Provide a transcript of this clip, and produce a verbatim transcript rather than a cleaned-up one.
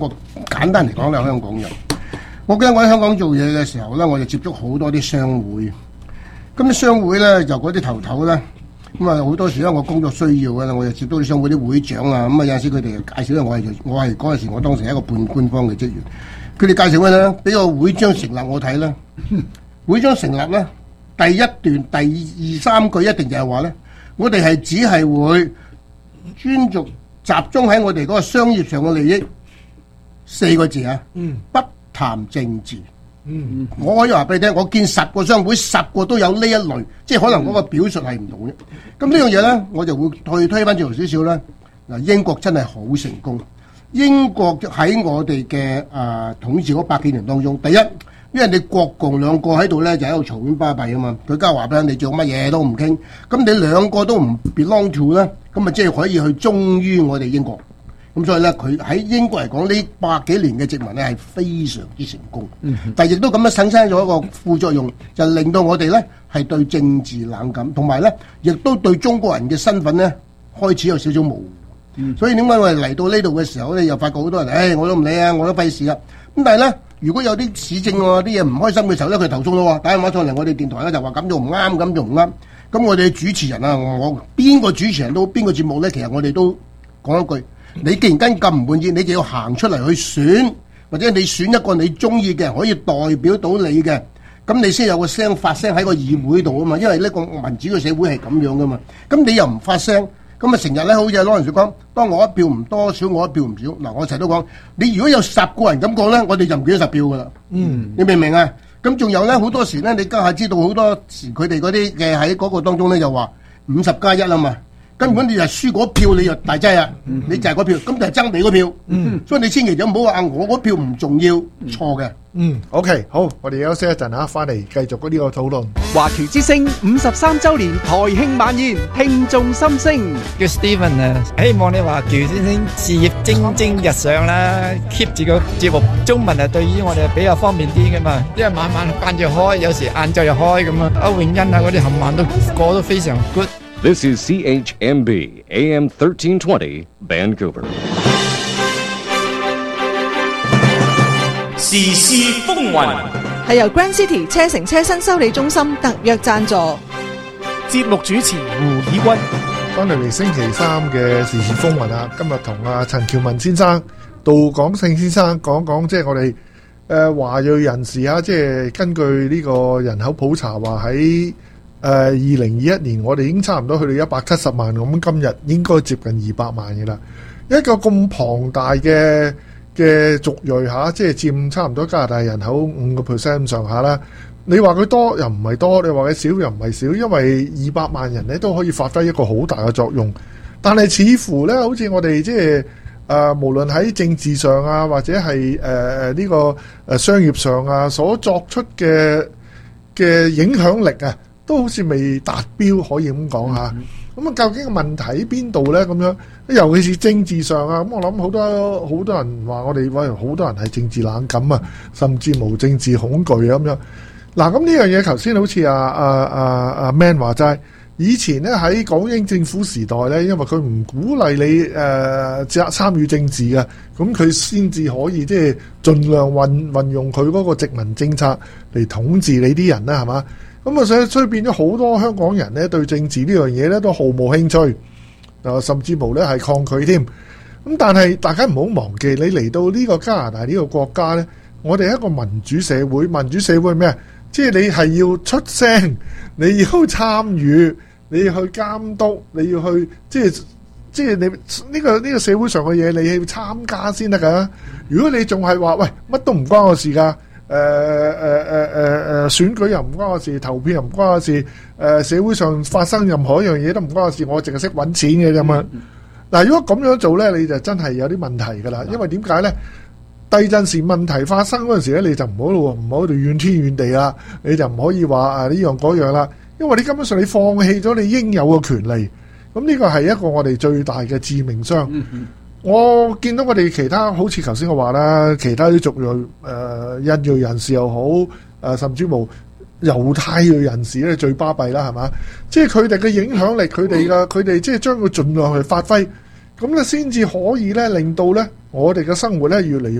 個簡單嚟講咧，香港人。我記得我喺香港做嘢嘅時候咧，我就接觸好多啲商會。咁啲商會咧就嗰啲頭頭咧，咁啊好多時咧我工作需要嘅，我就接到啲商會啲會長啊，咁啊有陣時佢哋介紹咧，我係我係嗰陣時我當時係一個半官方嘅職員。佢哋介紹咩咧？俾個會章成立我睇咧，會章成立咧，第一段第二三句一定就係話咧，我哋係只係會專注集中喺我哋嗰個商業上嘅利益，四個字啊，嗯，不談政治。嗯，我可以話俾你聽，我見十個商會，十個都有呢一類，即係可能嗰個表述係唔同嘅。咁呢樣嘢咧，我就會退推翻轉頭少少啦。嗱，英國真係好成功。英國喺我哋嘅誒統治嗰百幾年當中，第一，因為你國共兩個喺度咧，就喺度嘈喧巴閉啊嘛。佢家話俾你做乜嘢都唔傾，咁你兩個都唔 belong to 咧，咁啊即係可以去忠於我哋英國。咁所以咧，佢喺英國嚟講呢百幾年嘅殖民咧係非常之成功，嗯、但係亦都咁樣產生咗一個副作用，就令到我哋咧係對政治冷感，同埋咧亦都對中國人嘅身份咧開始有少少模糊。嗯、所以點解我哋嚟到呢度嘅時候咧，又發覺好多人，誒、哎、我都唔理啊，我都費事啊。咁但係咧，如果有啲市政啊啲嘢唔開心嘅時候咧，佢投訴咯，打電話上嚟我哋電台咧就話咁做唔啱，咁做唔啱。咁我哋主持人啊，我邊個主持人都邊個節目咧，其實我哋都講一句。你既然跟咁唔滿意，你就要行出嚟去選，或者你選一個你中意嘅人可以代表到你嘅，咁你先有個聲發聲喺個議會度啊嘛。因為呢個民主嘅社會係咁樣噶嘛。咁你又唔發聲，咁啊成日咧好似羅人說講，當我一票唔多少，我一票唔少。嗱，我成日都講，你如果有十個人咁講咧，我哋就唔見咗十票噶啦。嗯，你明唔明啊？咁仲有咧好多時咧，你家下知道好多時佢哋嗰啲嘅喺嗰個當中咧，就話五十加一啊嘛。根本你就輸嗰票，你就大劑啊！嗯、你就係嗰票，咁就係爭你嗰票。嗯、所以你千祈就唔好話我嗰票唔重要，錯嘅。 嗯 ，OK，好，我哋休息一陣嚇，翻嚟繼續呢個討論。 華僑之聲五十三週年台慶晚宴，聽眾心聲。 叫 Steven 啊，希望你華僑之聲事業蒸蒸日上啦 ，keep 住個節目中文啊，對於我哋比較方便啲噶嘛。因為晚晚間住開，有時晏晝又開咁啊。歐永欣啊，嗰啲冚唪唥都過得非常 good。 This is C H M B A M thirteen twenty Vancouver。 時事風雲係由 Grand City 車城車新修理中心特約贊助。 節目主持胡以軍。 翻嚟嚟星期三嘅時事風雲啊，今日同阿陳喬文先生、杜廣勝先生講講，即係我哋誒華裔人士啊，即係根據呢個人口普查話喺。誒二零二一年，我哋已經差唔多去到一百七十萬，咁今日應該接近二百萬嘅啦。一個咁龐大嘅嘅族裔嚇，即係佔差唔多加拿大人口五個 percent 咁上下啦。你話佢多又唔係多，你話佢少又唔係少，因為二百萬人咧都可以發揮一個好大嘅作用。但係似乎咧，好似我哋即係誒，無論喺政治上啊，或者係誒誒呢個誒商業上啊，所作出嘅嘅影響力啊，都好似未達標，可以咁講嚇。咁啊，究竟個問題喺邊度咧？咁樣，尤其是政治上啊，咁我諗好多好多人話我哋喂，好多人係政治冷感啊，甚至無政治恐懼啊咁樣。嗱，咁呢樣嘢頭先好似阿阿阿阿 Man 話齋，以前咧喺港英政府時代咧，因為佢唔鼓勵你誒參參與政治嘅，咁佢先至可以即係盡量運運用佢嗰個殖民政策嚟統治你啲人啦，係嘛？咁啊，所以所以變咗好多香港人咧對政治呢樣嘢咧都毫無興趣，啊，甚至乎咧係抗拒添。咁但係大家唔好忘記，你嚟到呢個加拿大呢個國家咧，我哋係一個民主社會，民主社會係咩？即係你係要出聲，你要參與，你要去監督，你要去即係即係你呢個呢個社會上嘅嘢，你要參加先得㗎。如果你仲係話喂，乜都唔關我事㗎。誒誒誒誒誒選舉又唔關我事，投票又唔關我事，誒、呃、社會上發生任何一樣嘢都唔關我事，我淨係識揾錢嘅啫嘛。嗱、嗯嗯，如果咁樣做咧，你就真係有啲問題㗎啦。因為點解咧？第陣時問題發生嗰陣時咧，你就唔好咯，唔好喺度怨天怨地啦，你就唔可以話啊呢樣嗰樣啦。因為你根本上你放棄咗你應有嘅權利，咁呢個係一個我哋最大嘅致命傷。嗯嗯我見到我哋其他好似頭先我話啦，其他啲族裔誒、呃、印裔人士又好，誒、呃、甚至乎猶太裔人士咧最巴閉啦，係嘛？即係佢哋嘅影響力，佢哋嘅佢哋即係將佢盡量去發揮。 咁咧先至可以咧令到咧我哋嘅生活咧越嚟越